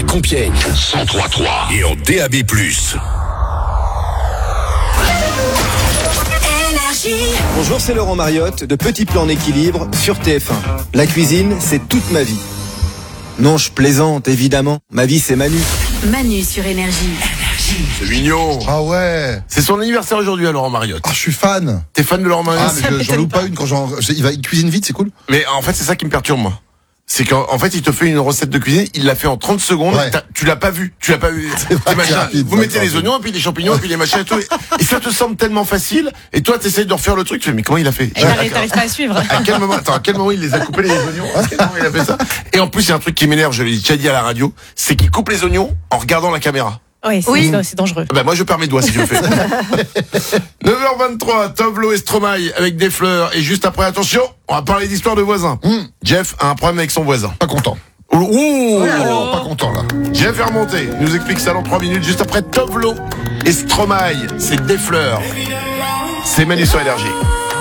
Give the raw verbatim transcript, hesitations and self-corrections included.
Compiègne, cent trois virgule trois et en D A B plus. Bonjour, c'est Laurent Mariotte de Petit Plan en équilibre sur T F un. La cuisine, c'est toute ma vie. Non, je plaisante, évidemment. Ma vie, c'est Manu. Manu sur Énergie. C'est mignon. Ah ouais. C'est son anniversaire aujourd'hui à Laurent Mariotte. Ah, je suis fan. T'es fan de Laurent Mariotte? Ah, mais je- j'en loupe pas une quand j'en, il va, il cuisine vite, c'est cool. Mais en fait, c'est ça qui me perturbe, moi. C'est qu'en en fait, il te fait une recette de cuisine, il l'a fait en trente secondes, Ouais. t'as- tu l'as pas vu, tu l'as pas vu. C'est vrai Les machins, que c'est rapide, vous ça, mettez ça, les ça. oignons, et puis les champignons, et puis les machins et tout. Et ça te semble tellement facile, et toi, t'essayes de refaire le truc, tu fais, mais comment il a fait? Et t'arrives t'arrives pas à suivre. À quel moment, attends, à quel moment il les a coupés les oignons? À quel moment il a fait ça? Et en plus, il y a un truc qui m'énerve, je l'ai déjà dit à la radio, c'est qu'il coupe les oignons en regardant la caméra. Ouais, c'est Oui. c'est dangereux. Bah moi je perds mes doigts si je le fais. neuf heures vingt-trois, Tovlo et Stromae avec des fleurs. Et juste après, attention, on va parler d'histoire de voisins. Mmh. Jeff a un problème avec son voisin. Pas content. Ouh, ouh. Oh, pas content là. Jeff est remonté. Il nous explique ça dans trois minutes. Juste après Tovlo et Stromae, c'est des fleurs. C'est Manu sur Énergie.